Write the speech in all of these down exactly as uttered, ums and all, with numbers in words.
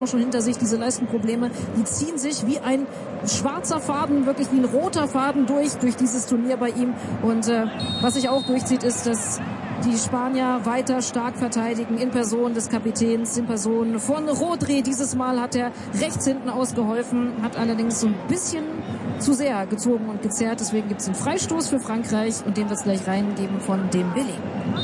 schon hinter sich, diese Leistenprobleme, die ziehen sich wie ein schwarzer Faden, wirklich wie ein roter Faden durch, durch dieses Turnier bei ihm. Und äh, was sich auch durchzieht, ist, dass die Spanier weiter stark verteidigen, in Person des Kapitäns, in Person von Rodri. Dieses Mal hat er rechts hinten ausgeholfen, hat allerdings so ein bisschen zu sehr gezogen und gezerrt. Deswegen gibt es einen Freistoß für Frankreich und den wird es gleich reingeben von Dembélé.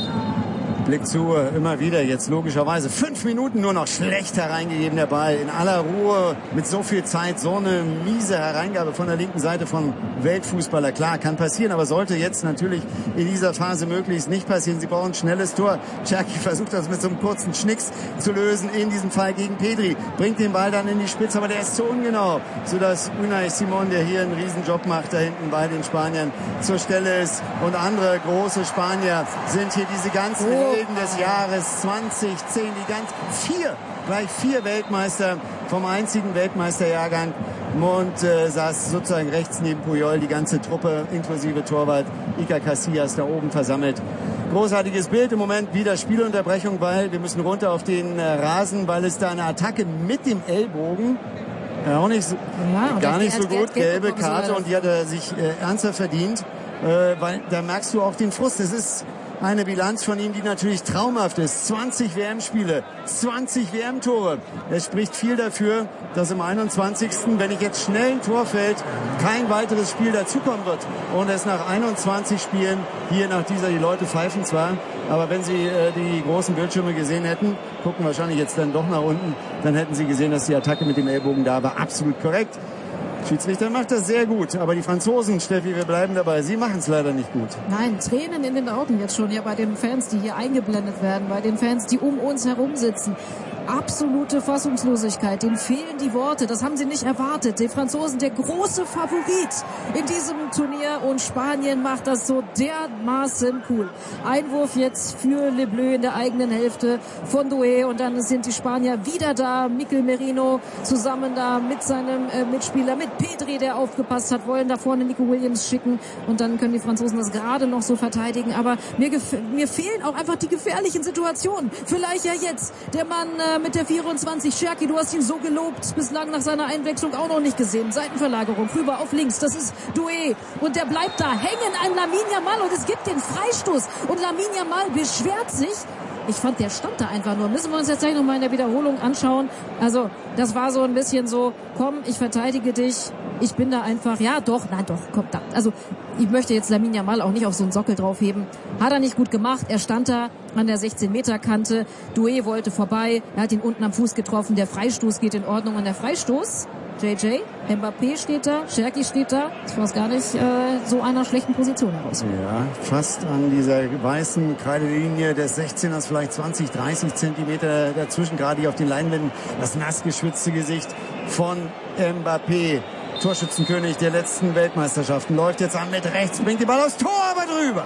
Blick zu, immer wieder jetzt logischerweise. Fünf Minuten nur noch schlecht hereingegeben, der Ball. In aller Ruhe, mit so viel Zeit, so eine miese Hereingabe von der linken Seite vom Weltfußballer. Klar, kann passieren, aber sollte jetzt natürlich in dieser Phase möglichst nicht passieren. Sie brauchen ein schnelles Tor. Cherki versucht das mit so einem kurzen Schnicks zu lösen, in diesem Fall gegen Pedri. Bringt den Ball dann in die Spitze, aber der ist zu ungenau, sodass Unai Simon, der hier einen Riesenjob macht, da hinten bei den Spaniern zur Stelle ist. Und andere große Spanier sind hier diese ganzen oh. des Jahres zwanzig zehn, die ganz vier, gleich vier Weltmeister vom einzigen Weltmeisterjahrgang. Und äh, saß sozusagen rechts neben Puyol, die ganze Truppe inklusive Torwart Iker Casillas da oben versammelt. Großartiges Bild, im Moment wieder Spielunterbrechung, weil wir müssen runter auf den äh, Rasen, weil es da eine Attacke mit dem Ellbogen, ja, auch nicht so, ja, gar nicht so gut, gelbe Karte, und die hat er sich äh, ernsthaft verdient, äh, weil da merkst du auch den Frust. Es ist eine Bilanz von ihm, die natürlich traumhaft ist. zwanzig W M-Spiele, zwanzig W M-Tore. Es spricht viel dafür, dass im einundzwanzigsten, wenn nicht jetzt schnell ein Tor fällt, kein weiteres Spiel dazukommen wird. Und es nach einundzwanzig Spielen, hier nach dieser, die Leute pfeifen zwar, aber wenn sie äh, die großen Bildschirme gesehen hätten, gucken wahrscheinlich jetzt dann doch nach unten, dann hätten sie gesehen, dass die Attacke mit dem Ellbogen da war. Absolut korrekt. Schiedsrichter macht das sehr gut, aber die Franzosen, Steffi, wir bleiben dabei, sie machen es leider nicht gut. Nein, Tränen in den Augen jetzt schon, ja, bei den Fans, die hier eingeblendet werden, bei den Fans, die um uns herum sitzen. Absolute Fassungslosigkeit, denen fehlen die Worte, das haben sie nicht erwartet. Die Franzosen, der große Favorit in diesem Turnier, und Spanien macht das so dermaßen cool. Einwurf jetzt für Le Bleu in der eigenen Hälfte von Doué, und dann sind die Spanier wieder da. Mikel Merino zusammen da mit seinem äh, Mitspieler, mit Pedri, der aufgepasst hat, wollen da vorne Nico Williams schicken, und dann können die Franzosen das gerade noch so verteidigen. Aber mir, mir fehlen auch einfach die gefährlichen Situationen. Vielleicht ja jetzt der Mann äh, mit der vierundzwanzig, Cherki, du hast ihn so gelobt, bislang nach seiner Einwechslung auch noch nicht gesehen. Seitenverlagerung, rüber auf links, das ist Doué, und der bleibt da hängen an Lamine Yamal, und es gibt den Freistoß, und Lamine Yamal beschwert sich. Ich fand, der stand da einfach nur. Müssen wir uns jetzt gleich nochmal in der Wiederholung anschauen. Also, das war so ein bisschen so, komm, ich verteidige dich. Ich bin da einfach, ja doch, nein doch, komm da. Also, ich möchte jetzt Lamine Yamal auch nicht auf so einen Sockel draufheben. Hat er nicht gut gemacht. Er stand da an der sechzehn-Meter-Kante. Doué wollte vorbei. Er hat ihn unten am Fuß getroffen. Der Freistoß geht in Ordnung. Und der Freistoß, J J, Mbappé steht da, Cherki steht da. Ich weiß gar nicht, äh, so einer schlechten Position heraus. Ja, fast an dieser weißen Kreidelinie des sechzehners, vielleicht zwanzig, dreißig Zentimeter dazwischen, gerade hier auf den Leinwänden. Das nass geschwitzte Gesicht von Mbappé. Torschützenkönig der letzten Weltmeisterschaften, läuft jetzt an mit rechts, bringt den Ball aufs Tor, aber drüber.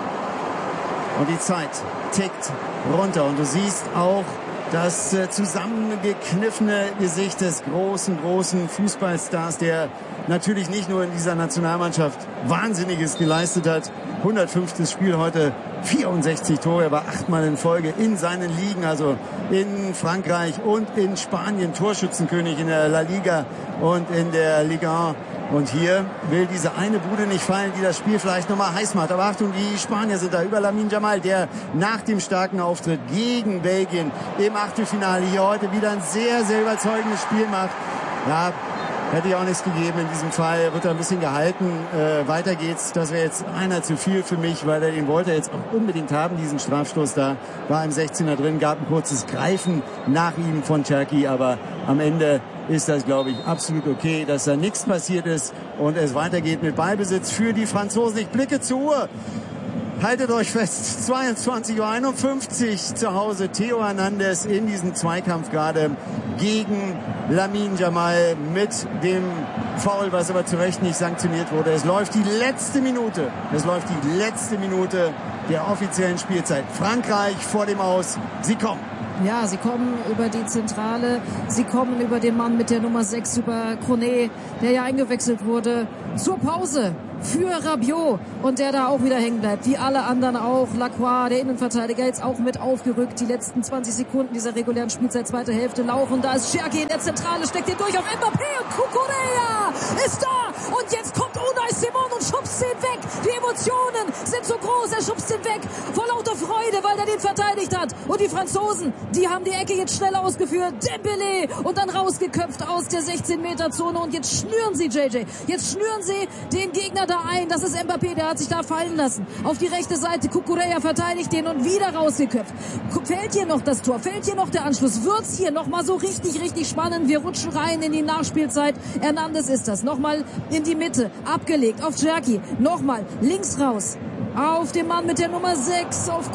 Und die Zeit tickt runter, und du siehst auch das äh, zusammengekniffene Gesicht des großen, großen Fußballstars, der natürlich nicht nur in dieser Nationalmannschaft Wahnsinniges geleistet hat. hundertfünftes Spiel heute, vierundsechzig Tore, er war achtmal in Folge in seinen Ligen, also in Frankreich und in Spanien, Torschützenkönig in der La Liga und in der Liga eins. Und hier will diese eine Bude nicht fallen, die das Spiel vielleicht nochmal heiß macht. Aber Achtung, die Spanier sind da über Lamine Yamal, der nach dem starken Auftritt gegen Belgien im Achtelfinale hier heute wieder ein sehr, sehr überzeugendes Spiel macht. Ja, hätte ich auch nichts gegeben in diesem Fall. Wird er ein bisschen gehalten. Äh, weiter geht's. Das wäre jetzt einer zu viel für mich, weil er den wollte er jetzt auch unbedingt haben, diesen Strafstoß da. War im sechzehner drin, gab ein kurzes Greifen nach ihm von Cherki, aber am Ende ist das, glaube ich, absolut okay, dass da nichts passiert ist und es weitergeht mit Ballbesitz für die Franzosen. Ich blicke zur Uhr. Haltet euch fest, zweiundzwanzig Uhr einundfünfzig zu Hause. Theo Hernandez in diesem Zweikampf gerade gegen Lamine Yamal mit dem Foul, was aber zu Recht nicht sanktioniert wurde. Es läuft die letzte Minute. Es läuft die letzte Minute der offiziellen Spielzeit. Frankreich vor dem Aus. Sie kommen. Ja, sie kommen über die Zentrale, sie kommen über den Mann mit der Nummer sechs, über Cornet, der ja eingewechselt wurde. zur Pause für Rabiot und der da auch wieder hängen bleibt, wie alle anderen auch. Lacroix, der Innenverteidiger, jetzt auch mit aufgerückt. Die letzten zwanzig Sekunden dieser regulären Spielzeit, zweite Hälfte laufen. Da ist Cherki in der Zentrale, steckt ihn durch auf Mbappé und Cucurella ist da und jetzt kommt Unai Simon und schubst ihn weg. Die Emotionen sind so groß, er schubst ihn weg vor lauter Freude, weil er den verteidigt hat. Und die Franzosen, die haben die Ecke jetzt schnell ausgeführt. Dembélé und dann rausgeköpft aus der sechzehn Meter Zone und jetzt schnüren sie J J. Jetzt schnüren sie den Gegner da ein. Das ist Mbappé, der hat sich da fallen lassen. Auf die rechte Seite, Cucurella verteidigt den und wieder rausgeköpft. Fällt hier noch das Tor? Fällt hier noch der Anschluss? Wird's hier nochmal so richtig, richtig spannend? Wir rutschen rein in die Nachspielzeit. Hernandez ist das. Nochmal in die Mitte. Abgelegt auf Cherki. Nochmal links raus. Auf den Mann mit der Nummer sechs. Auf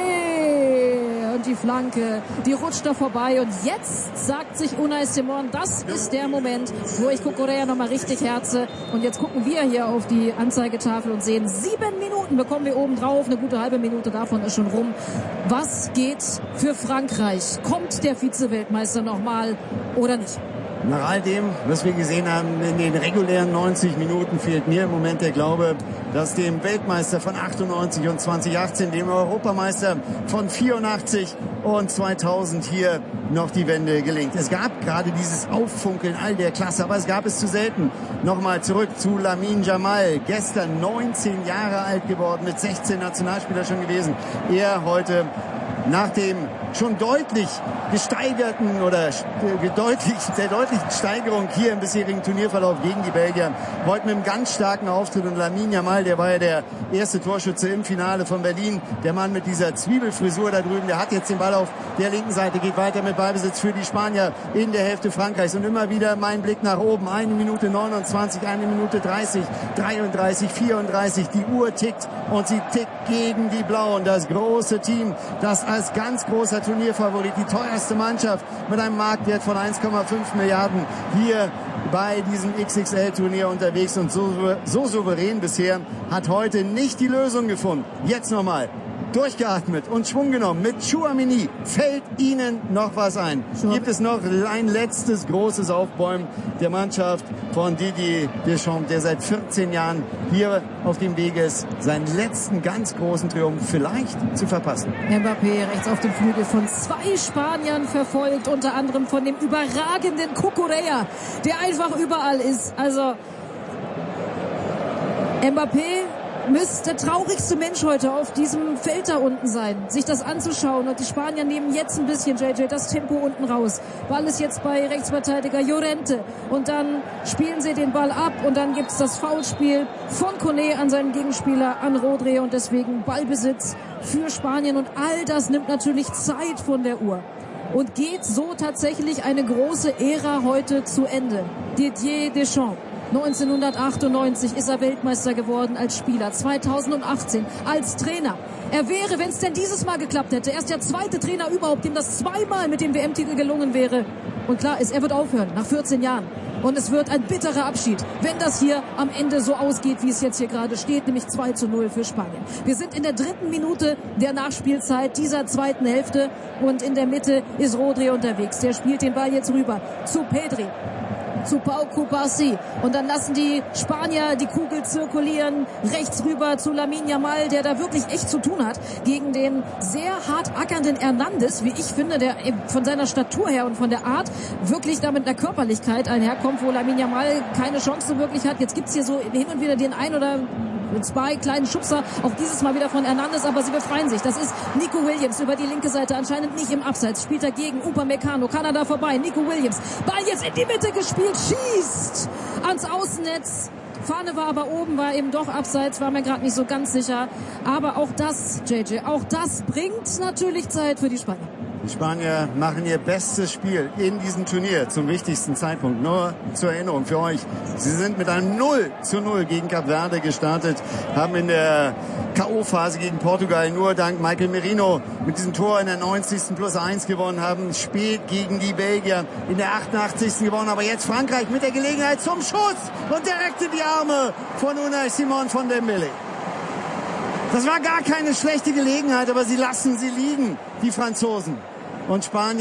Kone. Und die Flanke, die rutscht da vorbei. Und jetzt sagt sich Unai Simon, das ist der Moment, wo ich Cucurella nochmal richtig herze. Und jetzt gucken wir hier auf die Anzeigetafel und sehen, sieben Minuten bekommen wir oben drauf. Eine gute halbe Minute davon ist schon rum. Was geht für Frankreich? Kommt der Vize-Weltmeister nochmal oder nicht? Nach all dem, was wir gesehen haben in den regulären neunzig Minuten, fehlt mir im Moment der Glaube, dass dem Weltmeister von achtundneunzig und zwanzig achtzehn, dem Europameister von vierundachtzig und zweitausend hier noch die Wende gelingt. Es gab gerade dieses Auffunkeln all der Klasse, aber es gab es zu selten. Nochmal zurück zu Lamine Yamal, gestern neunzehn Jahre alt geworden, mit sechzehn Nationalspieler schon gewesen. Er heute nach dem schon deutlich gesteigerten oder deutlich, der deutlichen Steigerung hier im bisherigen Turnierverlauf gegen die Belgier, heute mit einem ganz starken Auftritt. Und Lamine Yamal, der war ja der erste Torschütze im Finale von Berlin, der Mann mit dieser Zwiebelfrisur da drüben, der hat jetzt den Ball auf der linken Seite, geht weiter mit Ballbesitz für die Spanier in der Hälfte Frankreichs und immer wieder mein Blick nach oben, eine Minute neunundzwanzig, eine Minute dreißig, dreiunddreißig, vierunddreißig, die Uhr tickt und sie tickt gegen die Blauen, das große Team, das als ganz großer Turnierfavorit, die teuerste Mannschaft mit einem Marktwert von eins Komma fünf Milliarden hier bei diesem X X L-Turnier unterwegs und so, so souverän bisher, hat heute nicht die Lösung gefunden. Jetzt nochmal durchgeatmet und Schwung genommen mit Tchouaméni. Fällt Ihnen noch was ein? Schon. Gibt es noch ein letztes großes Aufbäumen der Mannschaft von Didier Deschamps, der seit vierzehn Jahren hier auf dem Weg ist, seinen letzten ganz großen Triumph vielleicht zu verpassen? Mbappé rechts auf dem Flügel von zwei Spaniern verfolgt, unter anderem von dem überragenden Cucurella, der einfach überall ist. Also Mbappé müsste der traurigste Mensch heute auf diesem Feld da unten sein, sich das anzuschauen. Und die Spanier nehmen jetzt ein bisschen, J J, das Tempo unten raus. Ball ist jetzt bei Rechtsverteidiger Llorente. Und dann spielen sie den Ball ab und dann gibt's das Foulspiel von Kone an seinen Gegenspieler, an Rodri. Und deswegen Ballbesitz für Spanien. Und all das nimmt natürlich Zeit von der Uhr. Und geht so tatsächlich eine große Ära heute zu Ende. Didier Deschamps. neunzehnhundertachtundneunzig ist er Weltmeister geworden als Spieler, zweitausendachtzehn als Trainer. Er wäre, wenn es denn dieses Mal geklappt hätte, erst der zweite Trainer überhaupt, dem das zweimal mit dem W M-Titel gelungen wäre. Und klar ist, er wird aufhören, nach vierzehn Jahren. Und es wird ein bitterer Abschied, wenn das hier am Ende so ausgeht, wie es jetzt hier gerade steht, nämlich zwei zu null für Spanien. Wir sind in der dritten Minute der Nachspielzeit dieser zweiten Hälfte und in der Mitte ist Rodri unterwegs. Der spielt den Ball jetzt rüber zu Pedri, zu Pau Cubarsí. Und dann lassen die Spanier die Kugel zirkulieren, rechts rüber zu Lamine Yamal, der da wirklich echt zu tun hat gegen den sehr hart ackernden Hernandez, wie ich finde, der von seiner Statur her und von der Art wirklich da mit einer Körperlichkeit einherkommt, wo Lamine Yamal keine Chance wirklich hat. Jetzt gibt's hier so hin und wieder den ein oder zwei kleinen Schubser, auch dieses Mal wieder von Hernandez, aber sie befreien sich. Das ist Nico Williams über die linke Seite, anscheinend nicht im Abseits, spielt er gegen Upamecano, kann er da vorbei, Nico Williams, Ball jetzt in die Mitte gespielt, schießt ans Außennetz. Fahne war aber oben, war eben doch abseits, war mir gerade nicht so ganz sicher. Aber auch das, J J, auch das bringt natürlich Zeit für die Spanier. Die Spanier machen ihr bestes Spiel in diesem Turnier zum wichtigsten Zeitpunkt. Nur zur Erinnerung für euch. Sie sind mit einem null zu null gegen Kap Verde gestartet, haben in der K O-Phase gegen Portugal nur dank Michael Merino mit diesem Tor in der neunzigsten plus eins gewonnen, haben spät gegen die Belgier in der achtundachtzigsten gewonnen. Aber jetzt Frankreich mit der Gelegenheit zum Schuss und direkt in die Arme von Unai Simon von Dembélé. Das war gar keine schlechte Gelegenheit, aber sie lassen sie liegen, die Franzosen. Und Spanien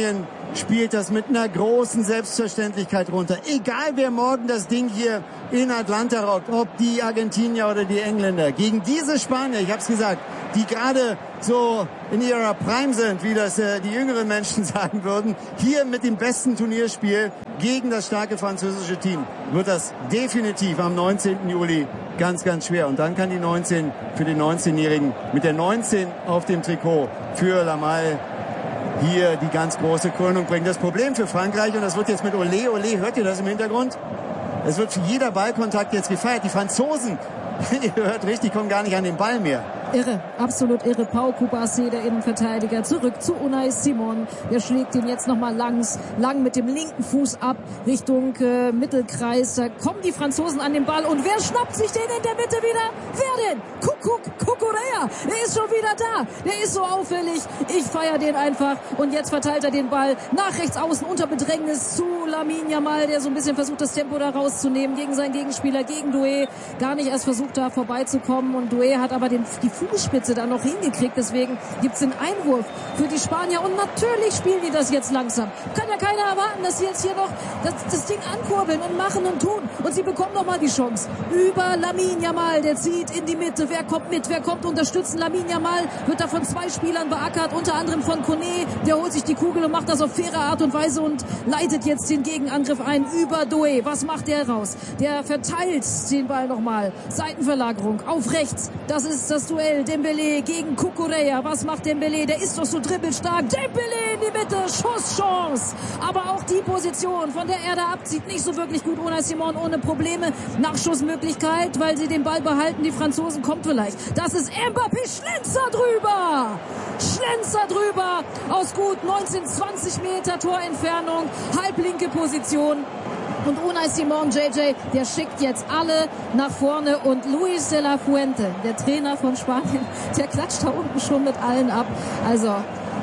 spielt das mit einer großen Selbstverständlichkeit runter. Egal wer morgen das Ding hier in Atlanta rockt, ob die Argentinier oder die Engländer. Gegen diese Spanier, ich habe es gesagt, die gerade so in ihrer Prime sind, wie das äh, die jüngeren Menschen sagen würden, hier mit dem besten Turnierspiel gegen das starke französische Team, wird das definitiv am neunzehnten Juli ganz, ganz schwer. Und dann kann die neunzehn für den neunzehnjährigen mit der neunzehn auf dem Trikot für Lamal hier die ganz große Krönung bringen. Das Problem für Frankreich, und das wird jetzt mit Olé, Olé, hört ihr das im Hintergrund? Es wird für jeder Ballkontakt jetzt gefeiert. Die Franzosen, ihr hört richtig, kommen gar nicht an den Ball mehr. Irre, absolut irre. Pau Cubarsí, der Innenverteidiger, zurück zu Unai Simon. Der schlägt ihn jetzt nochmal langs, lang mit dem linken Fuß ab Richtung äh, Mittelkreis. Da kommen die Franzosen an den Ball. Und wer schnappt sich den in der Mitte wieder? Wer denn? Kuckuck, Kuckurea. Der ist schon wieder da. Der ist so auffällig. Ich feiere den einfach. Und jetzt verteilt er den Ball nach rechts außen unter Bedrängnis zu Lamine Yamal, der so ein bisschen versucht, das Tempo da rauszunehmen gegen seinen Gegenspieler, gegen Doué. Gar nicht erst versucht, da vorbeizukommen. Und Doué hat aber den, die Fußspitze da noch hingekriegt. Deswegen gibt's den Einwurf für die Spanier. Und natürlich spielen die das jetzt langsam. Kann ja keiner erwarten, dass sie jetzt hier noch das, das Ding ankurbeln und machen und tun. Und sie bekommen noch mal die Chance. Über Lamine Yamal, der zieht in die Mitte. Wer kommt mit? Wer kommt unterstützen? Lamine Yamal wird da von zwei Spielern beackert. Unter anderem von Koné. Der holt sich die Kugel und macht das auf faire Art und Weise und leitet jetzt den Gegenangriff ein über Doué. Was macht der raus? Der verteilt den Ball nochmal. Seitenverlagerung auf rechts. Das ist das Duell. Dembélé gegen Cucurella. Was macht Dembélé? Der ist doch so dribbelstark. Dembélé in die Mitte. Schusschance. Aber auch die Position, von der er da abzieht, nicht so wirklich gut. Unai Simon ohne Probleme. Nachschussmöglichkeit, weil sie den Ball behalten. Die Franzosen kommt vielleicht. Das ist Mbappé. Schlenzer drüber. Schlenzer drüber. Aus gut neunzehn, zwanzig Meter Torentfernung. Halblinke Position. Und Unai Simon, J J, der schickt jetzt alle nach vorne. Und Luis de la Fuente, der Trainer von Spanien, der klatscht da unten schon mit allen ab. Also,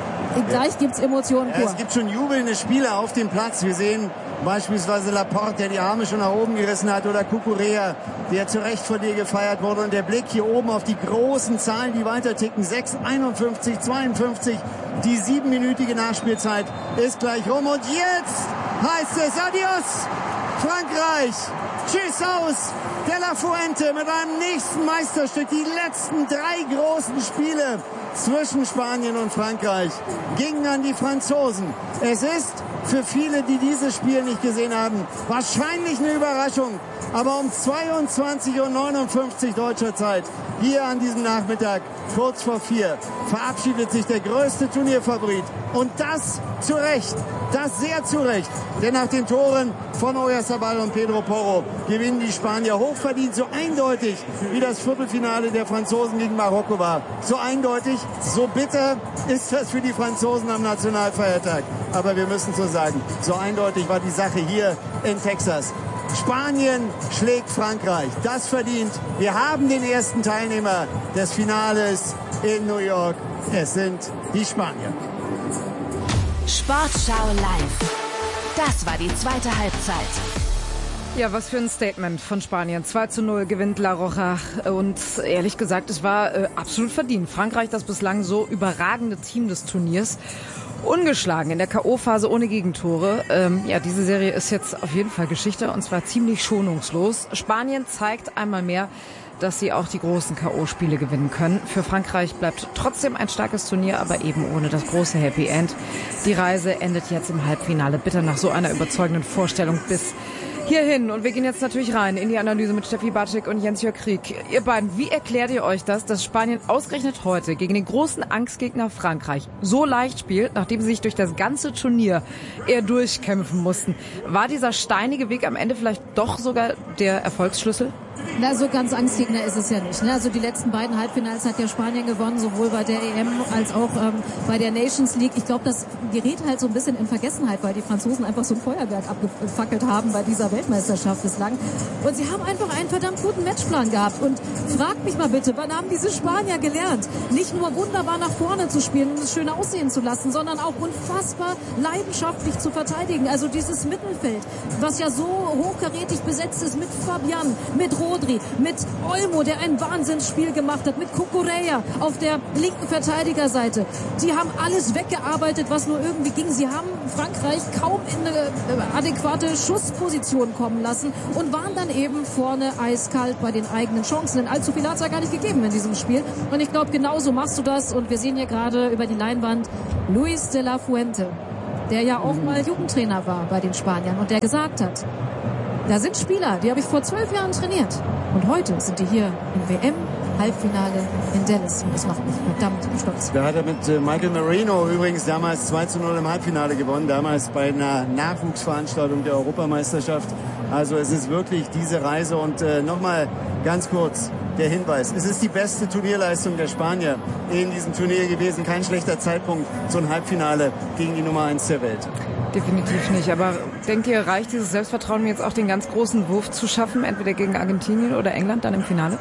gleich gibt's Emotionen pur. Ja, es gibt schon jubelnde Spieler auf dem Platz. Wir sehen beispielsweise Laporte, der die Arme schon nach oben gerissen hat, oder Cucurella, der zu Recht von dir gefeiert wurde. Und der Blick hier oben auf die großen Zahlen, die weiter ticken. sechs einundfünfzig, zweiundfünfzig. Die siebenminütige Nachspielzeit ist gleich rum. Und jetzt heißt es Adios, Frankreich. Tschüss aus de la Fuente mit einem nächsten Meisterstück. Die letzten drei großen Spiele zwischen Spanien und Frankreich gingen an die Franzosen. Es ist für viele, die dieses Spiel nicht gesehen haben, wahrscheinlich eine Überraschung. Aber um zweiundzwanzig Uhr neunundfünfzig deutscher Zeit, hier an diesem Nachmittag, kurz vor vier, verabschiedet sich der größte Turnierfavorit. Und das zu Recht, das sehr zu Recht. Denn nach den Toren von Oyarzabal und Pedro Porro gewinnen die Spanier hochverdient, so eindeutig wie das Viertelfinale der Franzosen gegen Marokko war. So eindeutig, so bitter ist das für die Franzosen am Nationalfeiertag. Aber wir müssen so sagen, so eindeutig war die Sache hier in Texas. Spanien schlägt Frankreich. Das verdient. Wir haben den ersten Teilnehmer des Finales in New York. Es sind die Spanier. Sportschau live. Das war die zweite Halbzeit. Ja, was für ein Statement von Spanien. zwei zu null gewinnt La Roja. Und ehrlich gesagt, es war äh, absolut verdient. Frankreich, das bislang so überragende Team des Turniers. Ungeschlagen in der K O-Phase ohne Gegentore. Ähm, ja, diese Serie ist jetzt auf jeden Fall Geschichte und zwar ziemlich schonungslos. Spanien zeigt einmal mehr, dass sie auch die großen K O-Spiele gewinnen können. Für Frankreich bleibt trotzdem ein starkes Turnier, aber eben ohne das große Happy End. Die Reise endet jetzt im Halbfinale. Bitte nach so einer überzeugenden Vorstellung bis hierhin. Und wir gehen jetzt natürlich rein in die Analyse mit Steffi Batschik und Jens-Jörg Krieg. Ihr beiden, wie erklärt ihr euch das, dass Spanien ausgerechnet heute gegen den großen Angstgegner Frankreich so leicht spielt, nachdem sie sich durch das ganze Turnier eher durchkämpfen mussten? War dieser steinige Weg am Ende vielleicht doch sogar der Erfolgsschlüssel? Na, so ganz Angstgegner ist es ja nicht. Ne? Also die letzten beiden Halbfinals hat ja Spanien gewonnen, sowohl bei der E M als auch ähm, bei der Nations League. Ich glaube, das gerät halt so ein bisschen in Vergessenheit, weil die Franzosen einfach so ein Feuerwerk abgefackelt haben bei dieser Weltmeisterschaft bislang. Und sie haben einfach einen verdammt guten Matchplan gehabt. Und fragt mich mal bitte, wann haben diese Spanier gelernt, nicht nur wunderbar nach vorne zu spielen und es schön aussehen zu lassen, sondern auch unfassbar leidenschaftlich zu verteidigen. Also dieses Mittelfeld, was ja so hochkarätig besetzt ist mit Fabian, mit Ro Rodri, mit Olmo, der ein Wahnsinnsspiel gemacht hat, mit Cucurella auf der linken Verteidigerseite. Die haben alles weggearbeitet, was nur irgendwie ging. Sie haben Frankreich kaum in eine adäquate Schussposition kommen lassen und waren dann eben vorne eiskalt bei den eigenen Chancen. Denn allzu viel hat es ja gar nicht gegeben in diesem Spiel. Und ich glaube, genauso machst du das. Und wir sehen hier gerade über die Leinwand Luis de la Fuente, der ja auch mal Jugendtrainer war bei den Spaniern und der gesagt hat, da sind Spieler, die habe ich vor zwölf Jahren trainiert. Und heute sind die hier im W M-Halbfinale in Dallas. Und das macht mich verdammt stolz. Da hat er mit äh, Michael Marino übrigens damals zwei zu null im Halbfinale gewonnen. Damals bei einer Nachwuchsveranstaltung der Europameisterschaft. Also es ist wirklich diese Reise. Und äh, nochmal ganz kurz der Hinweis. Es ist die beste Turnierleistung der Spanier in diesem Turnier gewesen. Kein schlechter Zeitpunkt, so ein Halbfinale gegen die Nummer eins der Welt. Definitiv nicht. Aber denkt ihr, reicht dieses Selbstvertrauen, mir jetzt auch den ganz großen Wurf zu schaffen, entweder gegen Argentinien oder England dann im Finale?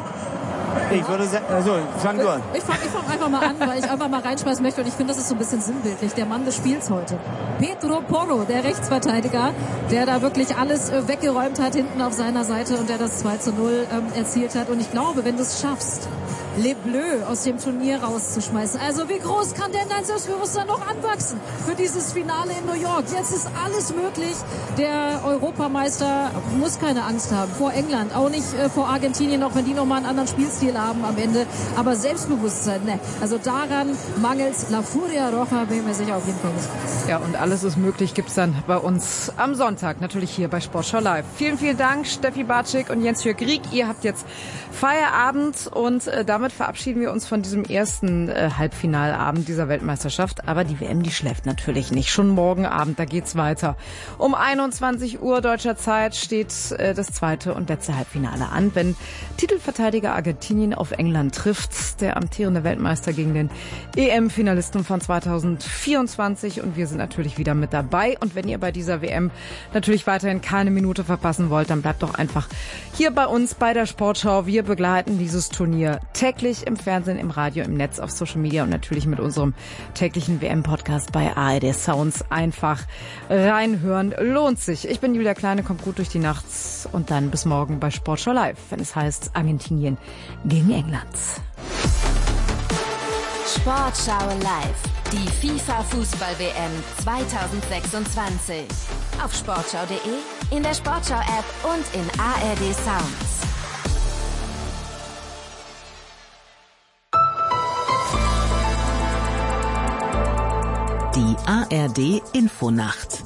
Ich würde sagen, also fang du an. Ich fange ich fang einfach mal an, weil ich einfach mal reinschmeißen möchte und ich finde, das ist so ein bisschen sinnbildlich. Der Mann des Spiels heute. Pedro Porro, der Rechtsverteidiger, der da wirklich alles äh, weggeräumt hat hinten auf seiner Seite und der das zwei zu null ähm, erzielt hat. Und ich glaube, wenn du es schaffst, Les Bleus aus dem Turnier rauszuschmeißen. Also wie groß kann denn dein Selbstbewusstsein noch anwachsen für dieses Finale in New York? Jetzt ist alles möglich. Der Europameister muss keine Angst haben vor England, auch nicht äh, vor Argentinien, auch wenn die nochmal einen anderen Spielstil haben am Ende. Aber Selbstbewusstsein, ne. Also daran mangels La Furia Roja, bin ich mir sicher, auf jeden Fall nicht. Ja, und alles ist möglich, gibt's dann bei uns am Sonntag, natürlich hier bei Sportschau Live. Vielen, vielen Dank, Steffi Bartschik und Jens-Jörg Rieck. Ihr habt jetzt Feierabend und äh, damit verabschieden wir uns von diesem ersten äh, Halbfinalabend dieser Weltmeisterschaft. Aber die W M, die schläft natürlich nicht. Schon morgen Abend, da geht's weiter. Um einundzwanzig Uhr deutscher Zeit steht äh, das zweite und letzte Halbfinale an, wenn Titelverteidiger Argentinien auf England trifft. Der amtierende Weltmeister gegen den E M-Finalisten von zweitausendvierundzwanzig. Und wir sind natürlich wieder mit dabei. Und wenn ihr bei dieser W M natürlich weiterhin keine Minute verpassen wollt, dann bleibt doch einfach hier bei uns bei der Sportschau. Wir begleiten dieses Turnier täglich im Fernsehen, im Radio, im Netz, auf Social Media und natürlich mit unserem täglichen W M-Podcast bei A R D Sounds. Einfach reinhören, lohnt sich. Ich bin Julia Kleine, kommt gut durch die Nacht und dann bis morgen bei Sportschau Live, wenn es heißt Argentinien gegen England. Sportschau Live, die FIFA-Fußball-W M zweitausendsechsundzwanzig. Auf sportschau punkt de, in der Sportschau-App und in A R D Sounds. Die A R D Infonacht.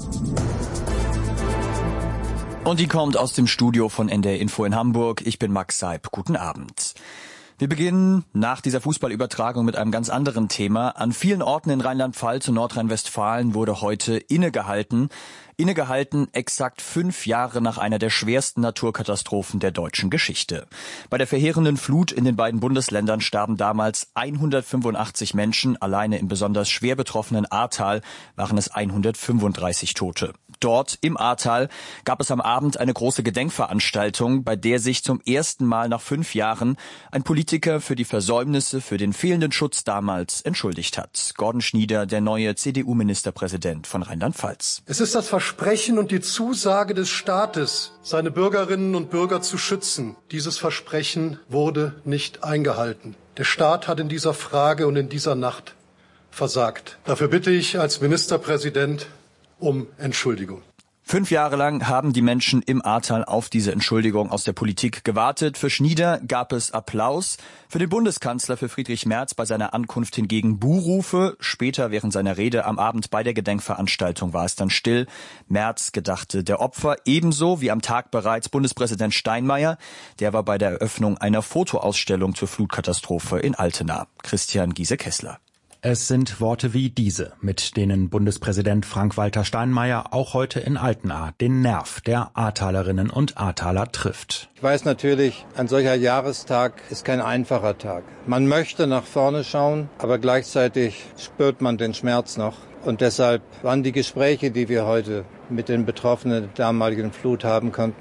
Und die kommt aus dem Studio von N D R Info in Hamburg. Ich bin Max Seib. Guten Abend. Wir beginnen nach dieser Fußballübertragung mit einem ganz anderen Thema. An vielen Orten in Rheinland-Pfalz und Nordrhein-Westfalen wurde heute innegehalten. Innegehalten exakt fünf Jahre nach einer der schwersten Naturkatastrophen der deutschen Geschichte. Bei der verheerenden Flut in den beiden Bundesländern starben damals hundertfünfundachtzig Menschen. Alleine im besonders schwer betroffenen Ahrtal waren es hundertfünfunddreißig Tote. Dort im Ahrtal gab es am Abend eine große Gedenkveranstaltung, bei der sich zum ersten Mal nach fünf Jahren ein Politiker für die Versäumnisse, für den fehlenden Schutz damals entschuldigt hat. Gordon Schnieder, der neue C D U-Ministerpräsident von Rheinland-Pfalz. Es ist das Versprechen und die Zusage des Staates, seine Bürgerinnen und Bürger zu schützen. Dieses Versprechen wurde nicht eingehalten. Der Staat hat in dieser Frage und in dieser Nacht versagt. Dafür bitte ich als Ministerpräsident um Entschuldigung. Fünf Jahre lang haben die Menschen im Ahrtal auf diese Entschuldigung aus der Politik gewartet. Für Schnieder gab es Applaus. Für den Bundeskanzler, für Friedrich Merz bei seiner Ankunft hingegen Buhrufe. Später während seiner Rede am Abend bei der Gedenkveranstaltung war es dann still. Merz gedachte der Opfer, ebenso wie am Tag bereits Bundespräsident Steinmeier. Der war bei der Eröffnung einer Fotoausstellung zur Flutkatastrophe in Altena. Christian Giese-Kessler. Es sind Worte wie diese, mit denen Bundespräsident Frank-Walter Steinmeier auch heute in Altena den Nerv der Ahrtalerinnen und Ahrtaler trifft. Ich weiß natürlich, ein solcher Jahrestag ist kein einfacher Tag. Man möchte nach vorne schauen, aber gleichzeitig spürt man den Schmerz noch. Und deshalb waren die Gespräche, die wir heute mit den Betroffenen der damaligen Flut haben konnten,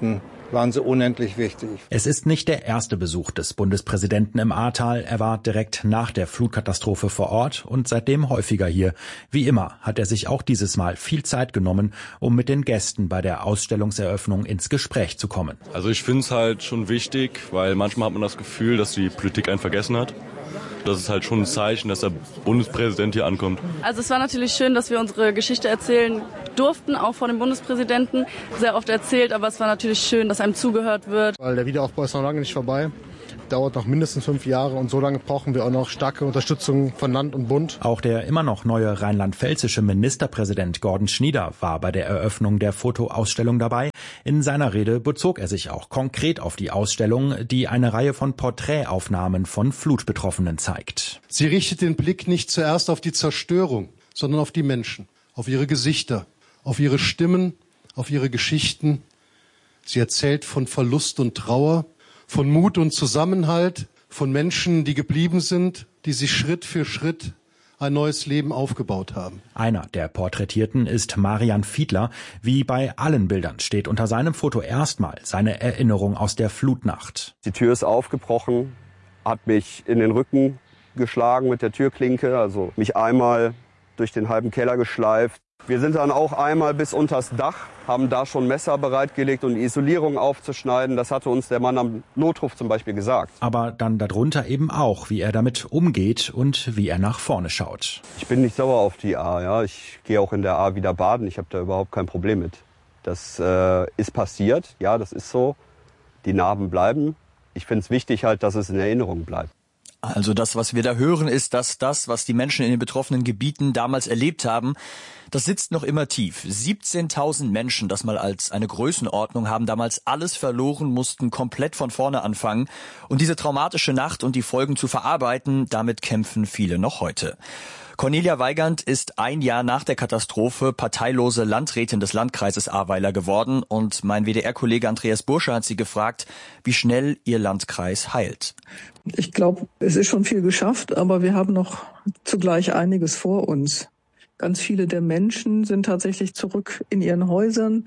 waren sie unendlich wichtig. Es ist nicht der erste Besuch des Bundespräsidenten im Ahrtal. Er war direkt nach der Flutkatastrophe vor Ort und seitdem häufiger hier. Wie immer hat er sich auch dieses Mal viel Zeit genommen, um mit den Gästen bei der Ausstellungseröffnung ins Gespräch zu kommen. Also ich finde es halt schon wichtig, weil manchmal hat man das Gefühl, dass die Politik einen vergessen hat. Das ist halt schon ein Zeichen, dass der Bundespräsident hier ankommt. Also es war natürlich schön, dass wir unsere Geschichte erzählen durften, auch vor dem Bundespräsidenten. Sehr oft erzählt, aber es war natürlich schön, dass einem zugehört wird. Weil der Wiederaufbau ist noch lange nicht vorbei. Dauert noch mindestens fünf Jahre und so lange brauchen wir auch noch starke Unterstützung von Land und Bund. Auch der immer noch neue rheinland-pfälzische Ministerpräsident Gordon Schnieder war bei der Eröffnung der Fotoausstellung dabei. In seiner Rede bezog er sich auch konkret auf die Ausstellung, die eine Reihe von Porträtaufnahmen von Flutbetroffenen zeigt. Sie richtet den Blick nicht zuerst auf die Zerstörung, sondern auf die Menschen, auf ihre Gesichter, auf ihre Stimmen, auf ihre Geschichten. Sie erzählt von Verlust und Trauer, von Mut und Zusammenhalt, von Menschen, die geblieben sind, die sich Schritt für Schritt ein neues Leben aufgebaut haben. Einer der Porträtierten ist Marian Fiedler. Wie bei allen Bildern steht unter seinem Foto erstmal seine Erinnerung aus der Flutnacht. Die Tür ist aufgebrochen, hat mich in den Rücken geschlagen mit der Türklinke, also mich einmal durch den halben Keller geschleift. Wir sind dann auch einmal bis unters Dach, haben da schon Messer bereitgelegt, um die Isolierung aufzuschneiden. Das hatte uns der Mann am Notruf zum Beispiel gesagt. Aber dann darunter eben auch, wie er damit umgeht und wie er nach vorne schaut. Ich bin nicht sauer auf die A. Ja. Ich gehe auch in der A wieder baden. Ich habe da überhaupt kein Problem mit. Das äh, ist passiert. Ja, das ist so. Die Narben bleiben. Ich finde es wichtig halt, dass es in Erinnerung bleibt. Also das, was wir da hören, ist, dass das, was die Menschen in den betroffenen Gebieten damals erlebt haben, das sitzt noch immer tief. siebzehntausend Menschen, das mal als eine Größenordnung, haben damals alles verloren, mussten komplett von vorne anfangen. Und diese traumatische Nacht und die Folgen zu verarbeiten, damit kämpfen viele noch heute. Cornelia Weigand ist ein Jahr nach der Katastrophe parteilose Landrätin des Landkreises Ahrweiler geworden. Und mein W D R-Kollege Andreas Bursche hat sie gefragt, wie schnell ihr Landkreis heilt. Ich glaube, es ist schon viel geschafft, aber wir haben noch zugleich einiges vor uns. Ganz viele der Menschen sind tatsächlich zurück in ihren Häusern.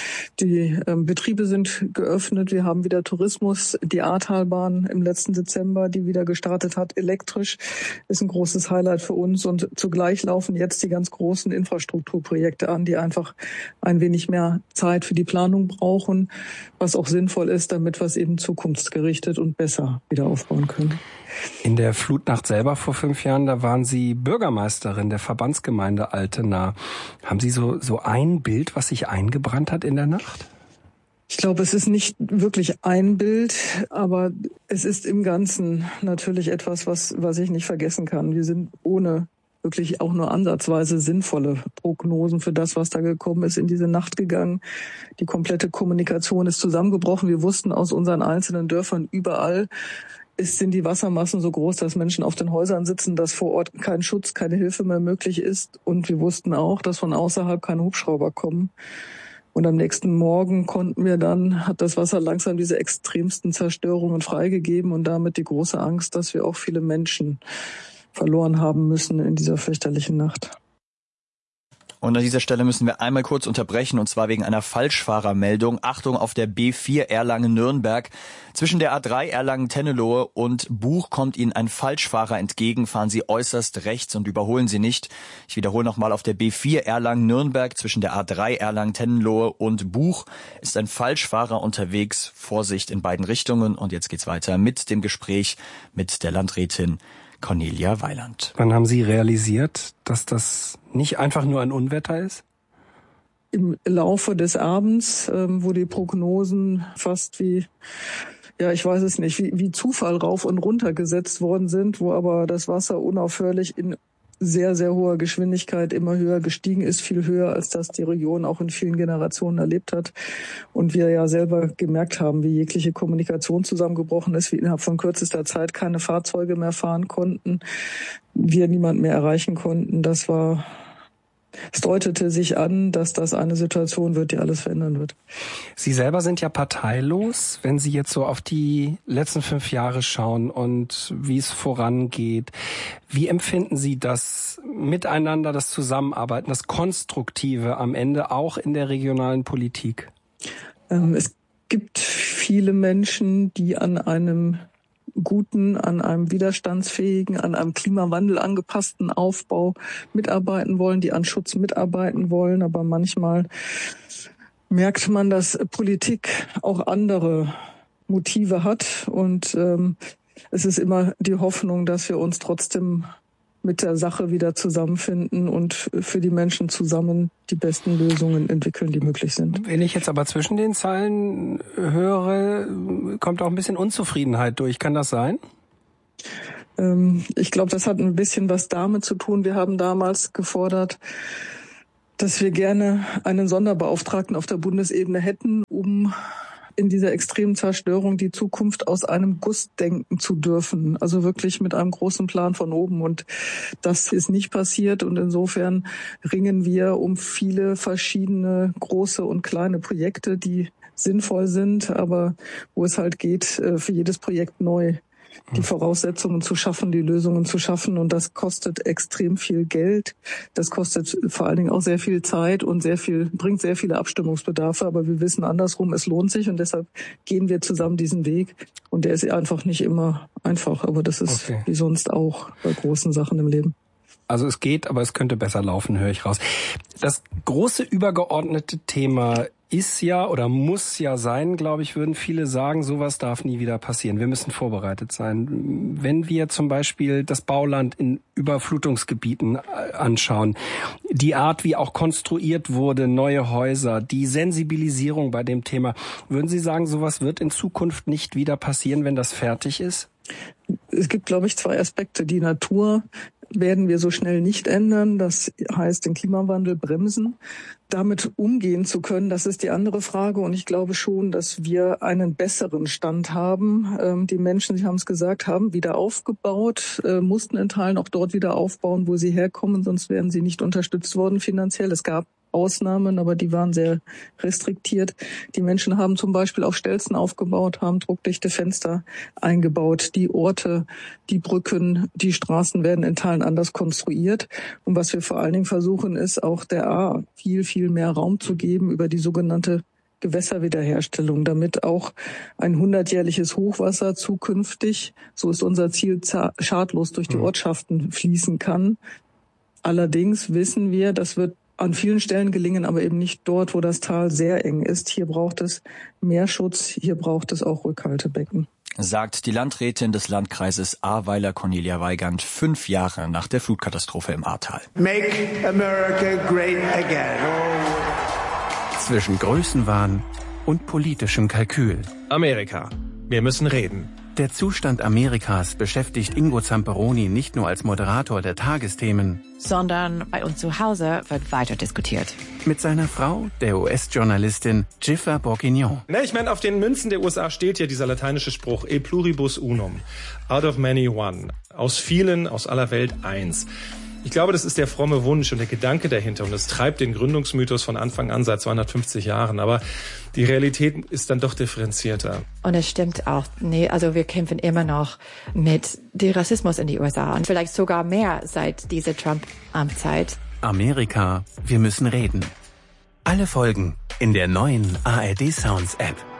Die ähm, Betriebe sind geöffnet. Wir haben wieder Tourismus. Die Ahrtalbahn im letzten Dezember, die wieder gestartet hat, elektrisch, ist ein großes Highlight für uns. Und zugleich laufen jetzt die ganz großen Infrastrukturprojekte an, die einfach ein wenig mehr Zeit für die Planung brauchen, was auch sinnvoll ist, damit wir es eben zukunftsgerichtet und besser wieder aufbauen können. In der Flutnacht selber vor fünf Jahren, da waren Sie Bürgermeisterin der Verbandsgemeinde Altena. Haben Sie so, so ein Bild, was sich eingebrannt hat in der Nacht? Ich glaube, es ist nicht wirklich ein Bild, aber es ist im Ganzen natürlich etwas, was, was ich nicht vergessen kann. Wir sind ohne wirklich auch nur ansatzweise sinnvolle Prognosen für das, was da gekommen ist, in diese Nacht gegangen. Die komplette Kommunikation ist zusammengebrochen. Wir wussten aus unseren einzelnen Dörfern überall, Es sind die Wassermassen so groß, dass Menschen auf den Häusern sitzen, dass vor Ort kein Schutz, keine Hilfe mehr möglich ist. Und wir wussten auch, dass von außerhalb keine Hubschrauber kommen. Und am nächsten Morgen konnten wir dann, hat das Wasser langsam diese extremsten Zerstörungen freigegeben und damit die große Angst, dass wir auch viele Menschen verloren haben müssen in dieser fürchterlichen Nacht. Und an dieser Stelle müssen wir einmal kurz unterbrechen, und zwar wegen einer Falschfahrermeldung. Achtung, auf der B vier Erlangen-Nürnberg. Zwischen der A drei Erlangen-Tennelohe und Buch kommt Ihnen ein Falschfahrer entgegen. Fahren Sie äußerst rechts und überholen Sie nicht. Ich wiederhole nochmal, auf der B vier Erlangen-Nürnberg zwischen der A drei Erlangen-Tennelohe und Buch ist ein Falschfahrer unterwegs. Vorsicht in beiden Richtungen. Und jetzt geht's weiter mit dem Gespräch mit der Landrätin Cornelia Weiland. Wann haben Sie realisiert, dass das nicht einfach nur ein Unwetter ist? Im Laufe des Abends, ähm, wo die Prognosen fast wie, ja, ich weiß es nicht, wie, wie Zufall rauf und runter gesetzt worden sind, wo aber das Wasser unaufhörlich in sehr, sehr hoher Geschwindigkeit immer höher gestiegen ist, viel höher, als das die Region auch in vielen Generationen erlebt hat. Und wir ja selber gemerkt haben, wie jegliche Kommunikation zusammengebrochen ist, wie innerhalb von kürzester Zeit keine Fahrzeuge mehr fahren konnten, wir niemand mehr erreichen konnten. Das war, es deutete sich an, dass das eine Situation wird, die alles verändern wird. Sie selber sind ja parteilos. Wenn Sie jetzt so auf die letzten fünf Jahre schauen und wie es vorangeht, wie empfinden Sie das Miteinander, das Zusammenarbeiten, das Konstruktive am Ende auch in der regionalen Politik? Ähm, es gibt viele Menschen, die an einem guten, an einem widerstandsfähigen, an einem Klimawandel angepassten Aufbau mitarbeiten wollen, die an Schutz mitarbeiten wollen. Aber manchmal merkt man, dass Politik auch andere Motive hat. Und ähm, es ist immer die Hoffnung, dass wir uns trotzdem mit der Sache wieder zusammenfinden und für die Menschen zusammen die besten Lösungen entwickeln, die möglich sind. Wenn ich jetzt aber zwischen den Zeilen höre, kommt auch ein bisschen Unzufriedenheit durch. Kann das sein? Ähm, ich glaube, das hat ein bisschen was damit zu tun. Wir haben damals gefordert, dass wir gerne einen Sonderbeauftragten auf der Bundesebene hätten, um in dieser extremen Zerstörung die Zukunft aus einem Guss denken zu dürfen. Also wirklich mit einem großen Plan von oben. Und das ist nicht passiert. Und insofern ringen wir um viele verschiedene große und kleine Projekte, die sinnvoll sind, aber wo es halt geht, für jedes Projekt neu die Voraussetzungen zu schaffen, die Lösungen zu schaffen. Und das kostet extrem viel Geld. Das kostet vor allen Dingen auch sehr viel Zeit und sehr viel, bringt sehr viele Abstimmungsbedarfe. Aber wir wissen andersrum, es lohnt sich. Und deshalb gehen wir zusammen diesen Weg. Und der ist einfach nicht immer einfach. Aber das ist okay, wie sonst auch bei großen Sachen im Leben. Also es geht, aber es könnte besser laufen, höre ich raus. Das große übergeordnete Thema ist ja oder muss ja sein, glaube ich, würden viele sagen, sowas darf nie wieder passieren. Wir müssen vorbereitet sein. Wenn wir zum Beispiel das Bauland in Überflutungsgebieten anschauen, die Art, wie auch konstruiert wurde, neue Häuser, die Sensibilisierung bei dem Thema, würden Sie sagen, sowas wird in Zukunft nicht wieder passieren, wenn das fertig ist? Es gibt, glaube ich, zwei Aspekte. Die Natur werden wir so schnell nicht ändern. Das heißt, den Klimawandel bremsen. Damit umgehen zu können, das ist die andere Frage. Und ich glaube schon, dass wir einen besseren Stand haben. Die Menschen, Sie haben es gesagt, haben wieder aufgebaut, mussten in Teilen auch dort wieder aufbauen, wo sie herkommen, sonst wären sie nicht unterstützt worden finanziell. Es gab Ausnahmen, aber die waren sehr restriktiert. Die Menschen haben zum Beispiel auch Stelzen aufgebaut, haben druckdichte Fenster eingebaut. Die Orte, die Brücken, die Straßen werden in Teilen anders konstruiert. Und was wir vor allen Dingen versuchen, ist auch der A viel, viel mehr Raum zu geben über die sogenannte Gewässerwiederherstellung, damit auch ein hundertjährliches Hochwasser zukünftig, so ist unser Ziel, schadlos durch die Ortschaften fließen kann. Allerdings wissen wir, das wird an vielen Stellen gelingen, aber eben nicht dort, wo das Tal sehr eng ist. Hier braucht es mehr Schutz, hier braucht es auch Rückhaltebecken. Sagt die Landrätin des Landkreises Ahrweiler, Cornelia Weigand, fünf Jahre nach der Flutkatastrophe im Ahrtal. Make America great again. Oh. Zwischen Größenwahn und politischem Kalkül. Amerika, wir müssen reden. Der Zustand Amerikas beschäftigt Ingo Zamperoni nicht nur als Moderator der Tagesthemen, sondern bei uns zu Hause wird weiter diskutiert. Mit seiner Frau, der U S-Journalistin Giffer Bourguignon. Ne, ich meine, auf den Münzen der U S A steht ja dieser lateinische Spruch E pluribus unum, out of many one, aus vielen, aus aller Welt eins. Ich glaube, das ist der fromme Wunsch und der Gedanke dahinter und das treibt den Gründungsmythos von Anfang an seit zweihundertfünfzig Jahren. Aber die Realität ist dann doch differenzierter. Und es stimmt auch, nee, also wir kämpfen immer noch mit dem Rassismus in die U S A und vielleicht sogar mehr seit dieser Trump-Amtszeit. Amerika, wir müssen reden. Alle Folgen in der neuen A R D Sounds App.